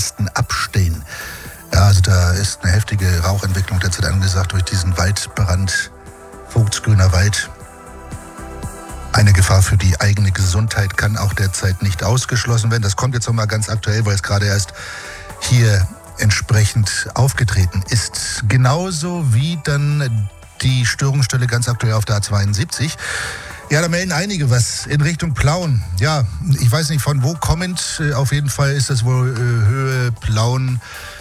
Westen abstehen. Ja, also da ist eine heftige Rauchentwicklung derzeit angesagt durch diesen Waldbrand, Vogtsgrüner Wald. Eine Gefahr für die eigene Gesundheit kann auch derzeit nicht ausgeschlossen werden. Das kommt jetzt nochmal ganz aktuell, weil es gerade erst hier entsprechend aufgetreten ist. Genauso wie dann die Störungsstelle ganz aktuell auf der A72. Ja, da melden einige was in Richtung Plauen. Ja, ich weiß nicht von wo kommend. Auf jeden Fall ist das wohl Höhe Plauen